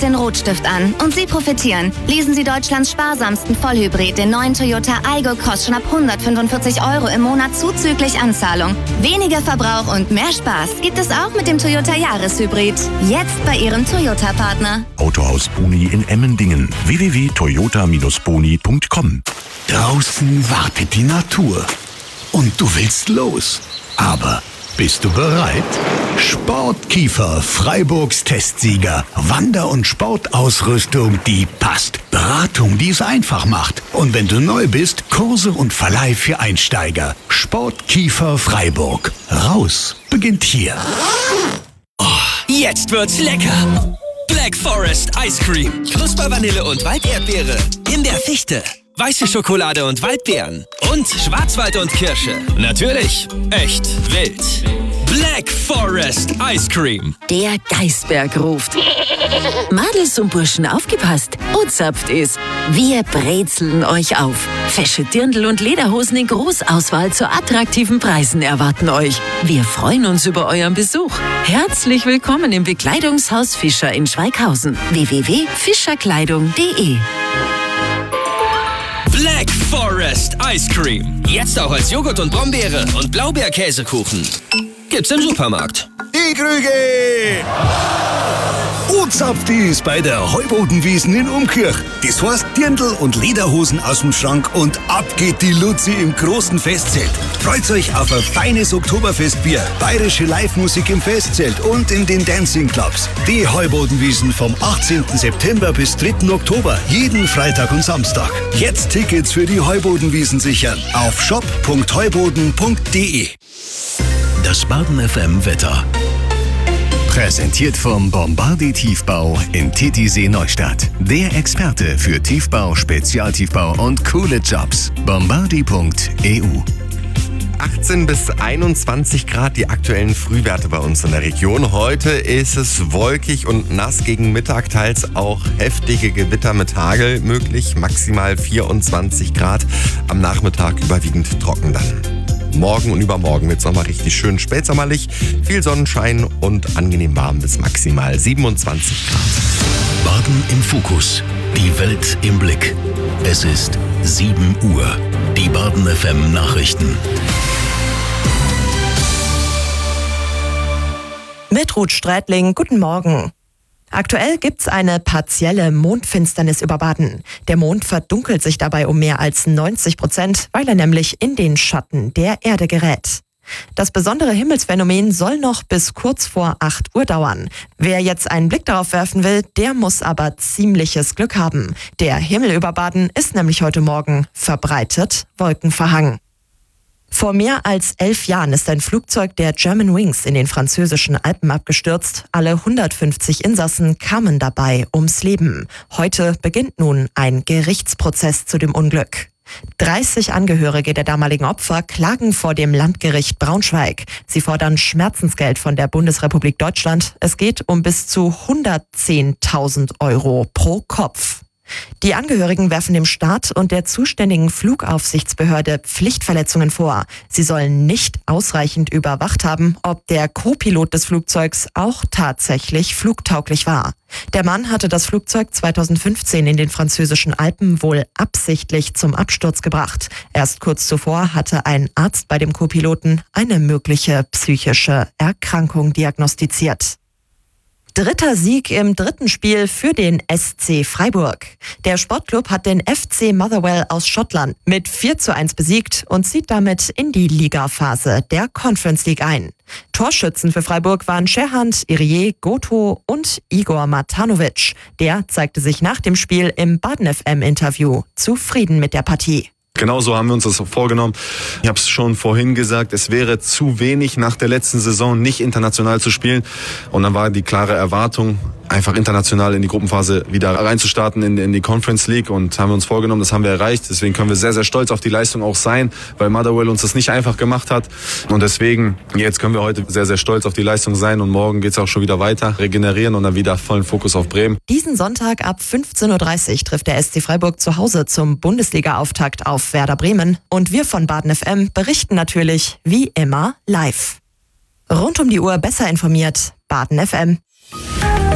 den Rotstift an und Sie profitieren. Lesen Sie Deutschlands sparsamsten Vollhybrid, den neuen Toyota Aygo Cross, schon ab 145 € im Monat zuzüglich Anzahlung. Weniger Verbrauch und mehr Spaß gibt es auch mit dem Toyota Jahreshybrid. Jetzt bei Ihrem Toyota-Partner. Autohaus Boni in Emmendingen. www.toyotamidosboni.com. Draußen wartet die Natur. Und du willst los. Aber bist du bereit? Sportkiefer, Freiburgs Testsieger. Wander- und Sportausrüstung, die passt. Beratung, die es einfach macht. Und wenn du neu bist, Kurse und Verleih für Einsteiger. Sportkiefer Freiburg. Raus beginnt hier. Oh, jetzt wird's lecker. Black Forest Ice Cream. Knusper, Vanille und Walderdbeere. Himbeer-Fichte. Weiße Schokolade und Waldbeeren. Und Schwarzwald und Kirsche. Natürlich echt wild. Black Forest Ice Cream. Der Geisberg ruft. Madels und Burschen, aufgepasst. Ozapft ist. Wir brezeln euch auf. Fesche Dirndl und Lederhosen in Großauswahl zu attraktiven Preisen erwarten euch. Wir freuen uns über euren Besuch. Herzlich willkommen im Bekleidungshaus Fischer in Schweighausen. www.fischerkleidung.de. Black Forest Ice Cream. Jetzt auch als Joghurt und Brombeere und Blaubeerkäsekuchen. Gibt's im Supermarkt. Die Krüge! Ozapft ist bei der Heubodenwiesen in Umkirch. Das heißt Dirndl und Lederhosen aus dem Schrank und ab geht die Luzi im großen Festzelt. Freut euch auf ein feines Oktoberfestbier, bayerische Live-Musik im Festzelt und in den Dancing Clubs. Die Heubodenwiesen vom 18. September bis 3. Oktober, jeden Freitag und Samstag. Jetzt Tickets für die Heubodenwiesen sichern auf shop.heuboden.de. Das Baden FM Wetter. Präsentiert vom Bombardier Tiefbau in Titisee Neustadt. Der Experte für Tiefbau, Spezialtiefbau und coole Jobs. Bombardier.eu. 18 bis 21 Grad die aktuellen Frühwerte bei uns in der Region. Heute ist es wolkig und nass, gegen Mittag teils auch heftige Gewitter mit Hagel möglich. Maximal 24 Grad. Am Nachmittag überwiegend trocken dann. Morgen und übermorgen wird es nochmal richtig schön spätsommerlich. Viel Sonnenschein und angenehm warm bis maximal 27 Grad. Baden im Fokus. Die Welt im Blick. Es ist 7 Uhr. Die Baden FM Nachrichten. Mit Ruth Strätling, guten Morgen. Aktuell gibt's eine partielle Mondfinsternis über Baden. Der Mond verdunkelt sich dabei um mehr als 90%, weil er nämlich in den Schatten der Erde gerät. Das besondere Himmelsphänomen soll noch bis kurz vor 8 Uhr dauern. Wer jetzt einen Blick darauf werfen will, der muss aber ziemliches Glück haben. Der Himmel über Baden ist nämlich heute Morgen verbreitet wolkenverhangen. Vor mehr als 11 Jahren ist ein Flugzeug der Germanwings in den französischen Alpen abgestürzt. Alle 150 Insassen kamen dabei ums Leben. Heute beginnt nun ein Gerichtsprozess zu dem Unglück. 30 Angehörige der damaligen Opfer klagen vor dem Landgericht Braunschweig. Sie fordern Schmerzensgeld von der Bundesrepublik Deutschland. Es geht um bis zu 110.000 € pro Kopf. Die Angehörigen werfen dem Staat und der zuständigen Flugaufsichtsbehörde Pflichtverletzungen vor. Sie sollen nicht ausreichend überwacht haben, ob der Co-Pilot des Flugzeugs auch tatsächlich flugtauglich war. Der Mann hatte das Flugzeug 2015 in den französischen Alpen wohl absichtlich zum Absturz gebracht. Erst kurz zuvor hatte ein Arzt bei dem Co-Piloten eine mögliche psychische Erkrankung diagnostiziert. Dritter Sieg im dritten Spiel für den SC Freiburg. Der Sportclub hat den FC Motherwell aus Schottland mit 4:1 besiegt und zieht damit in die Ligaphase der Conference League ein. Torschützen für Freiburg waren Scherhand, Irié, Goto und Igor Matanovic. Der zeigte sich nach dem Spiel im Baden FM-Interview zufrieden mit der Partie. Genauso haben wir uns das vorgenommen. Ich habe es schon vorhin gesagt, es wäre zu wenig nach der letzten Saison nicht international zu spielen. Und dann war die klare Erwartung, einfach international in die Gruppenphase wieder reinzustarten in die Conference League, und haben wir uns vorgenommen, das haben wir erreicht. Deswegen können wir sehr, sehr stolz auf die Leistung auch sein, weil Motherwell uns das nicht einfach gemacht hat. Und deswegen, jetzt können wir heute sehr, sehr stolz auf die Leistung sein, und morgen geht es auch schon wieder weiter, regenerieren und dann wieder vollen Fokus auf Bremen. Diesen Sonntag ab 15:30 Uhr trifft der SC Freiburg zu Hause zum Bundesliga-Auftakt auf Werder Bremen, und wir von Baden FM berichten natürlich wie immer live. Rund um die Uhr besser informiert, Baden FM.